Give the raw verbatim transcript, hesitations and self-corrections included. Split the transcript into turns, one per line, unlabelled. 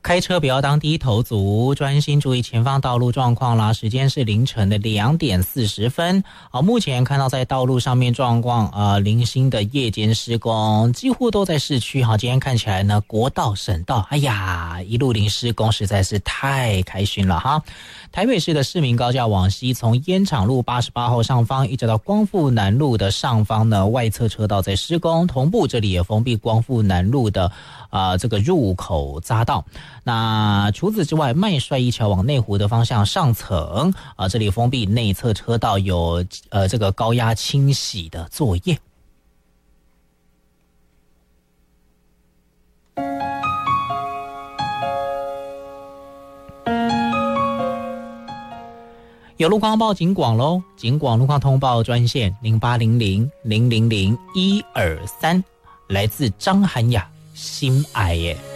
开车不要当低头族，专心注意前方道路状况啦。时间是凌晨的两点四十分。好，目前看到在道路上面状况，呃，零星的夜间施工，几乎都在市区。好，今天看起来呢，国道、省道，哎呀，一路零施工，实在是太开心了哈。台北市的市民高架往西，从烟厂路八十八号上方一直到光复南路的上方呢，外侧车道在施工，同步这里也封闭光复南路的啊、呃、这个入口匝道。那除此之外，麦帅一桥往内湖的方向上层啊、呃，这里封闭内侧车道，有呃这个高压清洗的作业。有路况报警广喽，警广路况通报专线零八零零零零零一二三，来自张涵雅心爱耶。